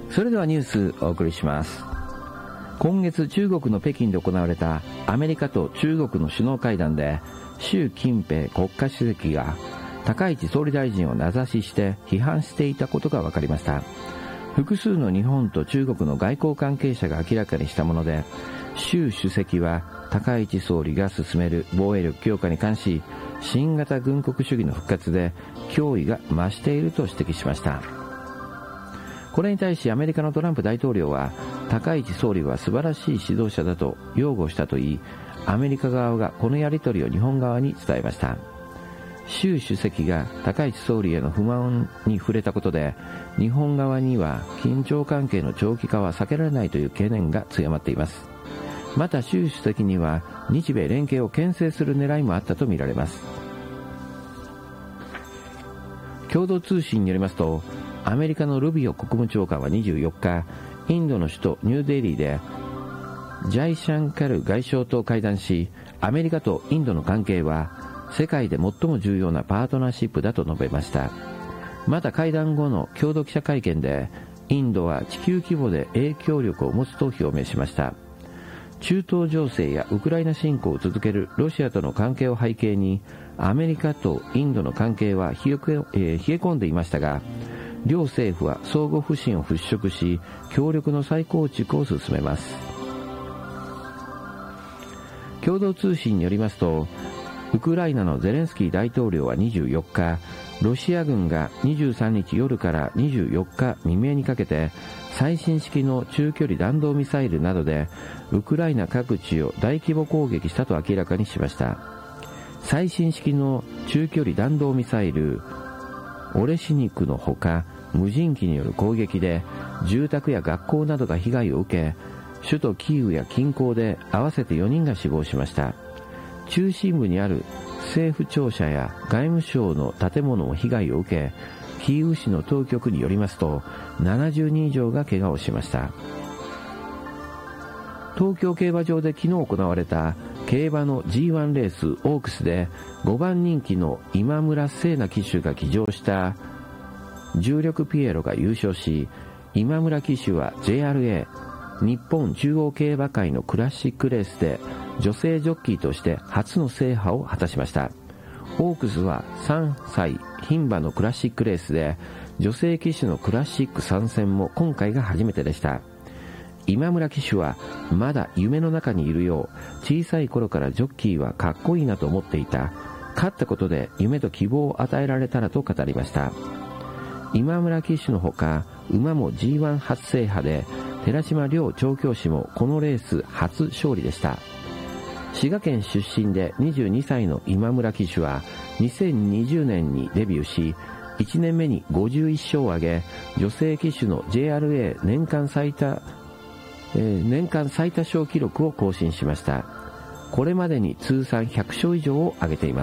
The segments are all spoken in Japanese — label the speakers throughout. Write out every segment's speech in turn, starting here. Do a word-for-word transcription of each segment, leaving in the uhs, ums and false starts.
Speaker 1: それではニュースお送りします。今月中国の北京で行われたアメリカと中国の首脳会談で、習近平国家主席が高市総理大臣を名指しして批判していたことが分かりました。複数の日本と中国の外交関係者が明らかにしたもので、習主席は高市総理が進める防衛力強化に関し、新型軍国主義の復活で脅威が増していると指摘しました。これに対しアメリカのトランプ大統領は、高市総理は素晴らしい指導者だと擁護したといい、アメリカ側がこのやり取りを日本側に伝えました。習主席が高市総理への不満に触れたことで、日本側には緊張関係の長期化は避けられないという懸念が強まっています。また習主席には日米連携を牽制する狙いもあったとみられます。共同通信によりますと、アメリカのルビオ国務長官はにじゅうよっか、インドの首都ニューデリーでジャイシャンカル外相と会談し、アメリカとインドの関係は世界で最も重要なパートナーシップだと述べました。また会談後の共同記者会見で、インドは地球規模で影響力を持つと表明しました。中東情勢やウクライナ侵攻を続けるロシアとの関係を背景に、アメリカとインドの関係は冷え込んでいましたが、両政府は相互不信を払拭し、協力の再構築を進めます。共同通信によりますと、ウクライナのゼレンスキー大統領はにじゅうよっか、ロシア軍がにじゅうさんにち夜からにじゅうよっか未明にかけて、最新式の中距離弾道ミサイルなどでウクライナ各地を大規模攻撃したと明らかにしました。最新式の中距離弾道ミサイルオレシニクのほか、無人機による攻撃で住宅や学校などが被害を受け、首都キーウや近郊で合わせてよにんが死亡しました。中心部にある政府庁舎や外務省の建物も被害を受け、キーウ市の当局によりますとななじゅうにん以上が怪我をしました。東京競馬場で昨日行われた競馬の ジーワン レースオークスで、ごばん人気の今村聖奈騎手が騎乗した重力ピエロが優勝し、今村騎手は ジェイアールエー 日本中央競馬会のクラシックレースで女性ジョッキーとして初の制覇を果たしました。オークスはさんさい牝馬のクラシックレースで、女性騎手のクラシック参戦も今回が初めてでした。今村騎手はまだ夢の中にいるよう、小さい頃からジョッキーはかっこいいなと思っていた。勝ったことで夢と希望を与えられたらと語りました。今村騎手のほか、馬も ジーワン 初制覇で、寺島亮調教師もこのレース初勝利でした。滋賀県出身でにじゅうにさいの今村騎手はにせんにじゅうねんにデビューし、いちねんめにごじゅういっしょうを挙げ、女性騎手の ジェイアールエー 年間最多、えー、年間最多勝記録を更新しました。これまでに通算ひゃくしょう以上を挙げています。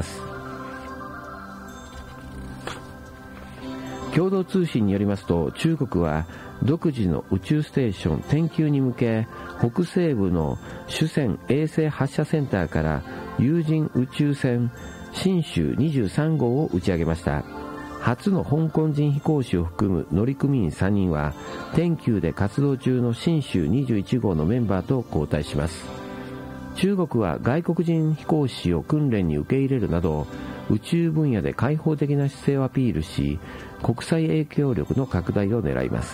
Speaker 1: 共同通信によりますと、中国は独自の宇宙ステーション天宮に向け、北西部の酒泉衛星発射センターから有人宇宙船神舟にじゅうさんごうを打ち上げました。初の香港人飛行士を含む乗組員さんにんは、天宮で活動中の神舟にじゅういちごうのメンバーと交代します。中国は外国人飛行士を訓練に受け入れるなど、宇宙分野で開放的な姿勢をアピールし、国際影響力の拡大を狙います。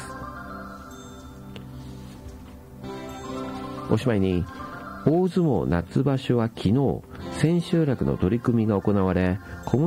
Speaker 1: おしまいに、大相撲夏場所は昨日、千秋楽の取り組みが行われ、